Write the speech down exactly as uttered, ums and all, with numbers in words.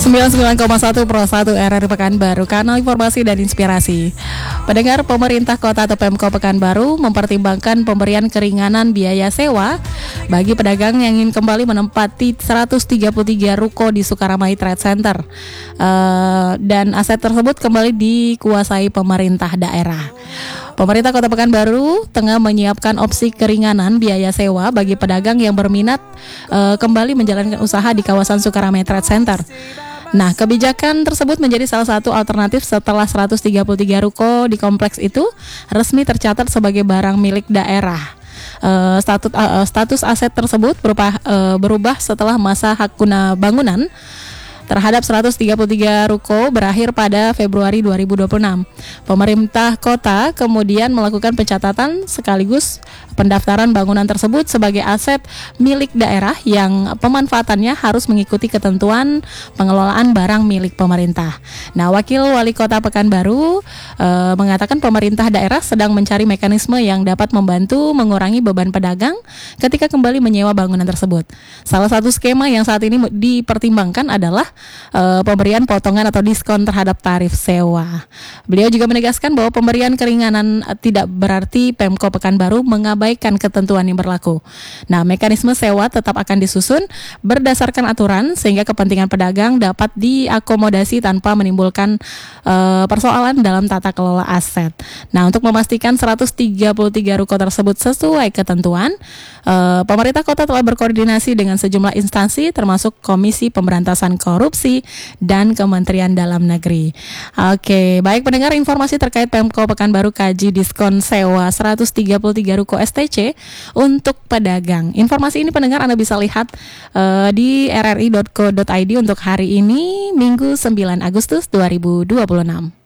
sembilan puluh sembilan koma satu Pro satu R R I Pekanbaru, kanal informasi dan inspirasi. Pendengar, pemerintah kota atau Pemko Pekanbaru mempertimbangkan pemberian keringanan biaya sewa bagi pedagang yang ingin kembali menempati seratus tiga puluh tiga ruko di Sukaramai Trade Center, uh, dan aset tersebut kembali dikuasai pemerintah daerah. Pemerintah Kota Pekanbaru tengah menyiapkan opsi keringanan biaya sewa bagi pedagang yang berminat uh, kembali menjalankan usaha di kawasan Sukaramai Trade Center. Nah, kebijakan tersebut menjadi salah satu alternatif setelah seratus tiga puluh tiga ruko di kompleks itu resmi tercatat sebagai barang milik daerah. Uh, status, uh, status aset tersebut berupa, uh, berubah setelah masa hak guna bangunan terhadap seratus tiga puluh tiga ruko berakhir pada Februari dua ribu dua puluh enam. Pemerintah kota kemudian melakukan pencatatan sekaligus pendaftaran bangunan tersebut sebagai aset milik daerah yang pemanfaatannya harus mengikuti ketentuan pengelolaan barang milik pemerintah. Nah, Wakil Wali Kota Pekanbaru e, mengatakan pemerintah daerah sedang mencari mekanisme yang dapat membantu mengurangi beban pedagang ketika kembali menyewa bangunan tersebut. Salah satu skema yang saat ini dipertimbangkan adalah e, pemberian potongan atau diskon terhadap tarif sewa. Beliau juga menegaskan bahwa pemberian keringanan tidak berarti Pemko Pekanbaru mengabaikan ketentuan yang berlaku. Nah, mekanisme sewa tetap akan disusun berdasarkan aturan sehingga kepentingan pedagang dapat diakomodasi tanpa menimbulkan uh, persoalan dalam tata kelola aset. Nah, untuk memastikan seratus tiga puluh tiga ruko tersebut sesuai ketentuan, uh, pemerintah kota telah berkoordinasi dengan sejumlah instansi termasuk Komisi Pemberantasan Korupsi dan Kementerian Dalam Negeri. Oke, baik pendengar, informasi terkait Pemko Pekanbaru kaji diskon sewa seratus tiga puluh tiga ruko S T C untuk pedagang. Informasi ini pendengar Anda bisa lihat uh, di r r i dot co dot i d untuk hari ini Minggu sembilan Agustus dua ribu dua puluh enam.